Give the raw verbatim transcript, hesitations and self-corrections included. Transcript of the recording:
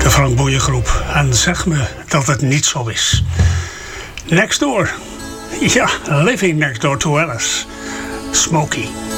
De Frank Boeien Groep. En zeg me dat het niet zo is. Next Door. Ja, Living Next Door to Alice. Smokey.